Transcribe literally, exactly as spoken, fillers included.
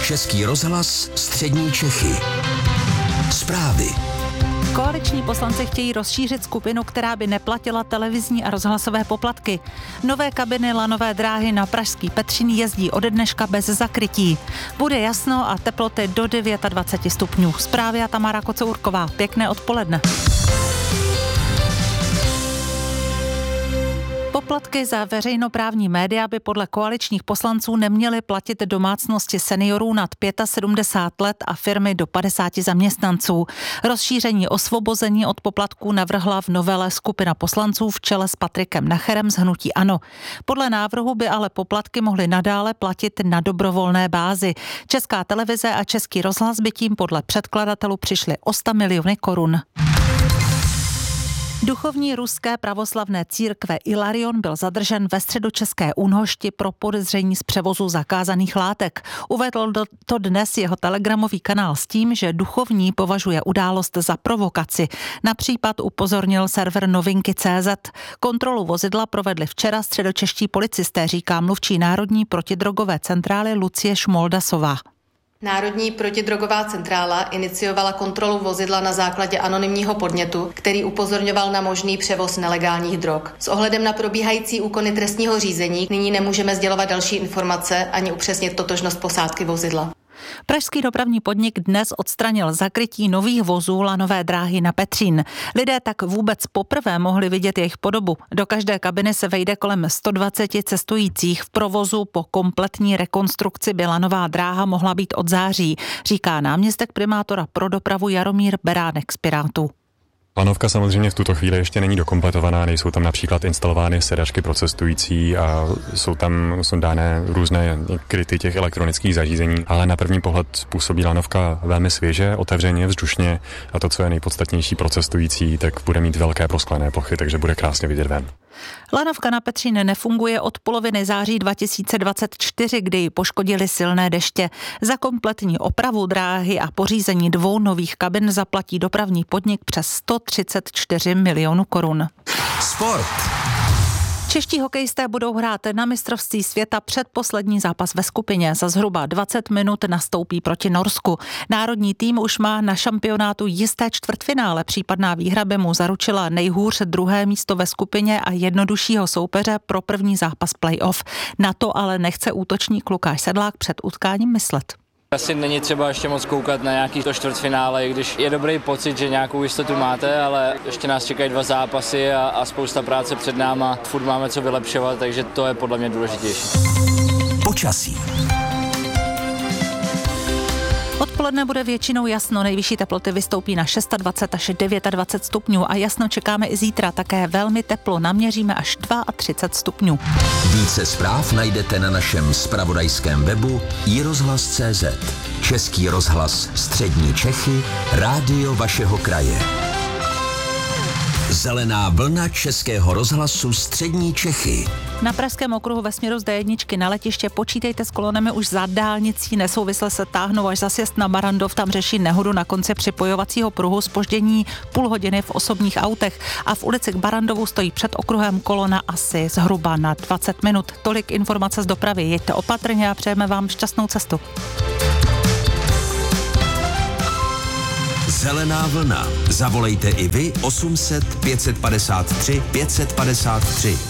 Český rozhlas Střední Čechy. Zprávy. Koaliční poslanci chtějí rozšířit skupinu, která by neplatila televizní a rozhlasové poplatky. Nové kabiny lanové dráhy na pražský Petřín jezdí ode dneška bez zakrytí. Bude jasno a teploty do dvacet devět stupňů. Zprávy a Tamara Kocourková. Pěkné odpoledne. Poplatky za veřejnoprávní média by podle koaličních poslanců neměly platit domácnosti seniorů nad sedmdesát pět let a firmy do padesáti zaměstnanců. Rozšíření osvobození od poplatků navrhla v novele skupina poslanců v čele s Patrikem Nacherem z hnutí ANO. Podle návrhu by ale poplatky mohly nadále platit na dobrovolné bázi. Česká televize a Český rozhlas by tím podle předkladatelů přišly o sto miliony korun. Duchovní ruské pravoslavné církve Ilarion byl zadržen ve středočeské Únhošti pro podezření z převozu zakázaných látek. Uvedl to dnes jeho telegramový kanál s tím, že duchovní považuje událost za provokaci. Na případ upozornil server novinky tečka cé zet. Kontrolu vozidla provedli včera středočeští policisté, říká mluvčí Národní protidrogové centrály Lucie Šmoldasová. Národní protidrogová centrála iniciovala kontrolu vozidla na základě anonymního podnětu, který upozorňoval na možný převoz nelegálních drog. S ohledem na probíhající úkony trestního řízení nyní nemůžeme sdělovat další informace ani upřesnit totožnost posádky vozidla. Pražský dopravní podnik dnes odstranil zakrytí nových vozů lanové dráhy na Petřín. Lidé tak vůbec poprvé mohli vidět jejich podobu. Do každé kabiny se vejde kolem sto dvacet cestujících. V provozu po kompletní rekonstrukci by lanová dráha mohla být od září, říká náměstek primátora pro dopravu Jaromír Beránek z Pirátů. Lanovka samozřejmě v tuto chvíli ještě není dokompletovaná, nejsou tam například instalovány sedačky pro cestující a jsou tam jsou dány různé kryty těch elektronických zařízení, ale na první pohled působí lanovka velmi svěže, otevřeně, vzdušně a to, co je nejpodstatnější pro cestující, tak bude mít velké prosklené plochy, takže bude krásně vidět ven. Lanovka na Petřín nefunguje od poloviny září dva tisíce dvacet čtyři, kdy ji poškodily silné deště. Za kompletní opravu dráhy a pořízení dvou nových kabin zaplatí dopravní podnik přes sto třicet čtyři milionů korun. Sport. Čeští hokejisté budou hrát na mistrovství světa předposlední zápas ve skupině. Za zhruba dvacet minut nastoupí proti Norsku. Národní tým už má na šampionátu jisté čtvrtfinále. Případná výhra by mu zaručila nejhůř druhé místo ve skupině a jednoduššího soupeře pro první zápas playoff. Na to ale nechce útočník Lukáš Sedlák před utkáním myslet. Asi není třeba ještě moc koukat na nějaký to čtvrtfinále, i když je dobrý pocit, že nějakou jistotu máte, ale ještě nás čekají dva zápasy a, a spousta práce před náma. Furt máme co vylepšovat, takže to je podle mě důležitější. Počasí. Odpoledne bude většinou jasno, nejvyšší teploty vystoupí na dvacet šest až dvacet devět stupňů a jasno čekáme i zítra, také velmi teplo, naměříme až třicet dva stupňů. Více zpráv najdete na našem zpravodajském webu i rozhlas tečka cé zet. Český rozhlas Střední Čechy, rádio vašeho kraje. Zelená vlna Českého rozhlasu Střední Čechy. Na pražském okruhu ve směru z dé jedna na letiště počítejte s kolonami už za dálnicí, nesouvisle se táhnou až za sjezd na Barrandov, tam řeší nehodu na konci připojovacího pruhu, zpoždění půl hodiny v osobních autech a v ulici k Barrandovu stojí před okruhem kolona asi zhruba na dvacet minut. Tolik informace z dopravy, jeďte opatrně a přejeme vám šťastnou cestu. Zelená vlna. Zavolejte i vy osm set pět set padesát tři pět set padesát tři.